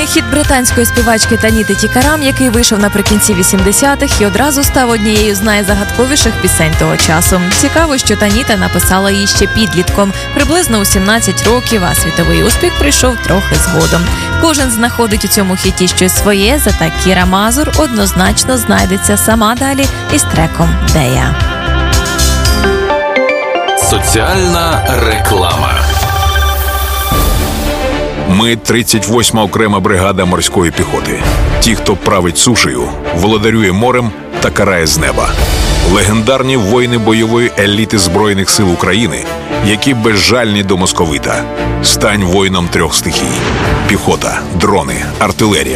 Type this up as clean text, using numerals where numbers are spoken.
хіт британської співачки Таніти Тікарам, який вийшов наприкінці 80-х і одразу став однією з найзагадковіших пісень того часу. Цікаво, що Таніта написала її ще підлітком, приблизно у 17 років, а світовий успіх прийшов трохи згодом. Кожен знаходить у цьому хіті щось своє, зате Кіра Мазур однозначно знайдеться сама далі із треком «Де я?». Соціальна реклама. Ми 38-ма окрема бригада морської піхоти. Ті, хто править сушею, володарює морем та карає з неба. Легендарні воїни бойової еліти Збройних сил України, які безжальні до московита. Стань воїном 3 стихій. Піхота, дрони, артилерія.